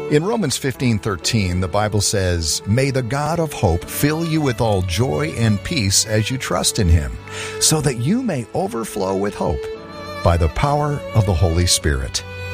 In Romans 15:13, the Bible says, "May the God of hope fill you with all joy and peace as you trust in him, so that you may overflow with hope by the power of the Holy Spirit."